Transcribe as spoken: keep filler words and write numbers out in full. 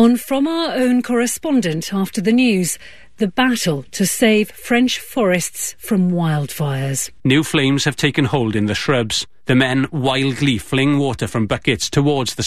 On from our own correspondent after the news, the battle to save French forests from wildfires. New flames have taken hold in the shrubs. The men wildly fling water from buckets towards the